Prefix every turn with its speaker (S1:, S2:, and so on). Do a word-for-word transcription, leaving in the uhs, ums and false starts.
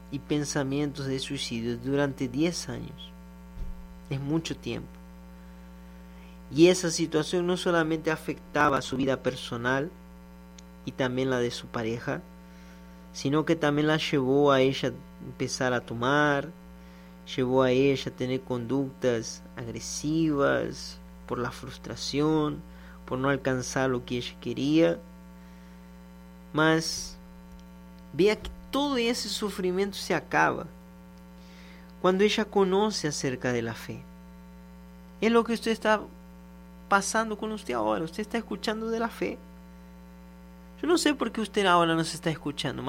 S1: y pensamientos de suicidio durante diez años. Es mucho tiempo. Y esa situación no solamente afectaba su vida personal y también la de su pareja, sino que también la llevó a ella a empezar a tomar, llevó a ella a tener conductas agresivas por la frustración, por no alcanzar lo que ella quería. Mas vea que todo ese sufrimiento se acaba cuando ella conoce acerca de la fe. Es lo que usted está pasando con usted ahora. Usted está escuchando de la fe. Yo no sé por qué usted ahora nos está escuchando,